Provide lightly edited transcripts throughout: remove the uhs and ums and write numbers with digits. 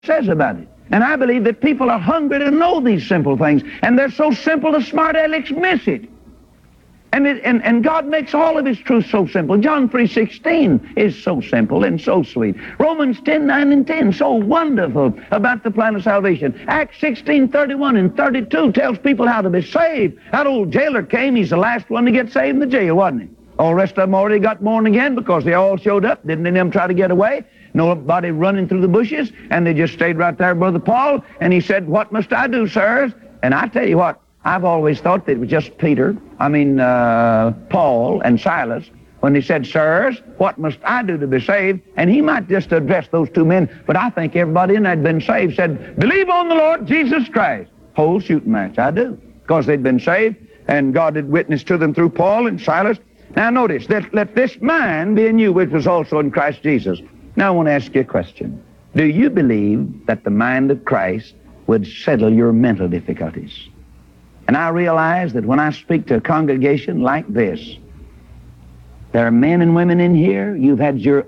says about it. And I believe that people are hungry to know these simple things, and they're so simple the smart alecks miss it. And God makes all of His truth so simple. John 3:16 is so simple and so sweet. Romans 10:9 and 10, so wonderful about the plan of salvation. Acts 16:31 and 32 tells people how to be saved. That old jailer came, he's the last one to get saved in the jail, wasn't he? All the rest of them already got born again because they all showed up. Didn't any of them try to get away? Nobody running through the bushes, and they just stayed right there, Brother Paul, and he said, "What must I do, sirs?" And I tell you what, I've always thought that it was just Paul and Silas, when he said, "Sirs, what must I do to be saved?" And he might just address those two men, but I think everybody in that had been saved said, "Believe on the Lord Jesus Christ." Whole shooting match, I do, because they'd been saved, and God had witnessed to them through Paul and Silas. Now notice, that let this mind be in you, which was also in Christ Jesus. Now I want to ask you a question. Do you believe that the mind of Christ would settle your mental difficulties? And I realize that when I speak to a congregation like this, there are men and women in here, you've had your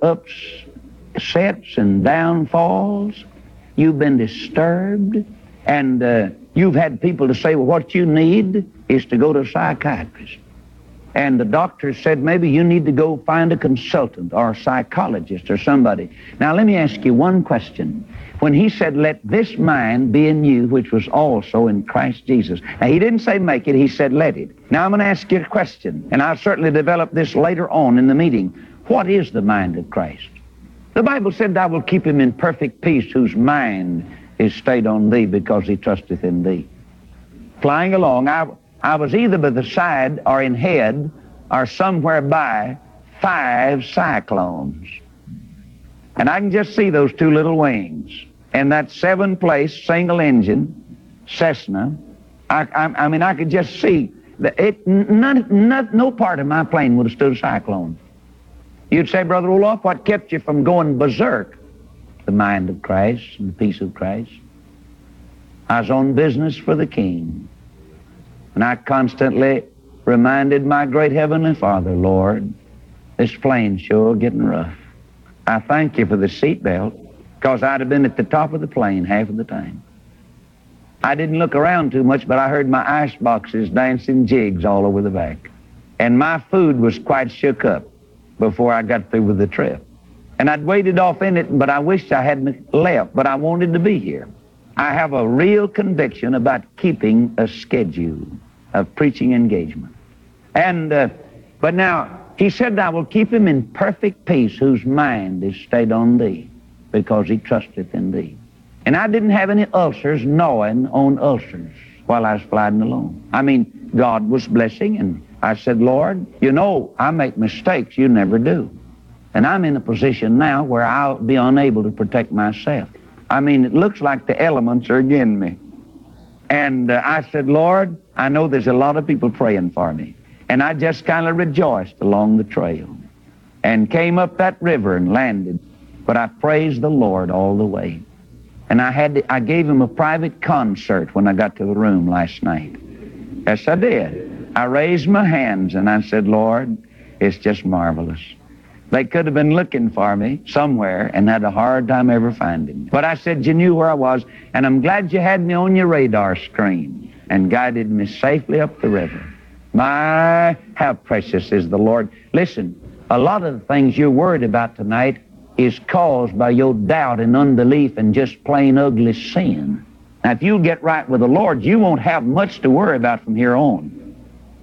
upsets and downfalls, you've been disturbed, and you've had people to say, well, what you need is to go to a psychiatrist. And the doctor said, maybe you need to go find a consultant or a psychologist or somebody. Now, let me ask you one question. When he said, let this mind be in you, which was also in Christ Jesus. Now, he didn't say make it, he said let it. Now, I'm going to ask you a question, and I'll certainly develop this later on in the meeting. What is the mind of Christ? The Bible said, I will keep him in perfect peace whose mind is stayed on thee because he trusteth in thee. Flying along, I was either by the side or in head or somewhere by 5 cyclones. And I can just see those 2 little wings. And that 7-place single-engine Cessna, I mean, I could just see that no part of my plane would have stood a cyclone. You'd say, Brother Roloff, what kept you from going berserk? The mind of Christ and the peace of Christ. I was on business for the King. And I constantly reminded my great Heavenly Father, Lord, this plane's sure getting rough. I thank you for the seatbelt, because I'd have been at the top of the plane half of the time. I didn't look around too much, but I heard my ice boxes dancing jigs all over the back. And my food was quite shook up before I got through with the trip. And I'd waited off in it, but I wished I hadn't left, but I wanted to be here. I have a real conviction about keeping a schedule of preaching engagement. And, but now, he said, I will keep him in perfect peace whose mind is stayed on thee because he trusteth in thee. And I didn't have any ulcers gnawing on ulcers while I was flying along. I mean, God was blessing, and I said, Lord, you know, I make mistakes you never do. And I'm in a position now where I'll be unable to protect myself. I mean, it looks like the elements are against me. And I said, Lord, I know there's a lot of people praying for me. And I just kind of rejoiced along the trail and came up that river and landed. But I praised the Lord all the way. And I gave him a private concert when I got to the room last night. Yes, I did. I raised my hands and I said, Lord, it's just marvelous. They could have been looking for me somewhere and had a hard time ever finding me. But I said, you knew where I was, and I'm glad you had me on your radar screen and guided me safely up the river. My, how precious is the Lord. Listen, a lot of the things you're worried about tonight is caused by your doubt and unbelief and just plain ugly sin. Now, if you get right with the Lord, you won't have much to worry about from here on.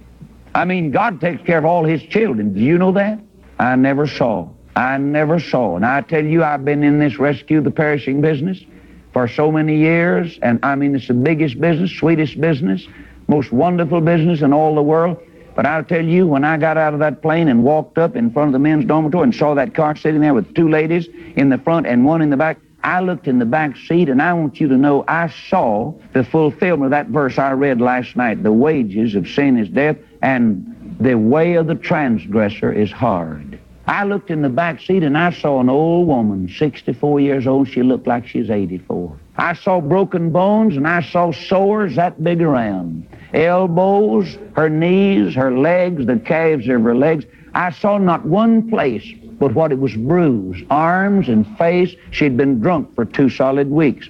I mean, God takes care of all his children. Do you know that? I never saw. And I tell you, I've been in this rescue the perishing business for so many years, and I mean, it's the biggest business, sweetest business, most wonderful business in all the world. But I'll tell you, when I got out of that plane and walked up in front of the men's dormitory and saw that car sitting there with 2 ladies in the front and 1 in the back, I looked in the back seat, and I want you to know I saw the fulfillment of that verse I read last night. The wages of sin is death, and the way of the transgressor is hard. I looked in the back seat and I saw an old woman, 64 years old. She looked like she was 84. I saw broken bones and I saw sores that big around. Elbows, her knees, her legs, the calves of her legs. I saw not one place but what it was bruised, arms and face. She'd been drunk for 2 solid weeks.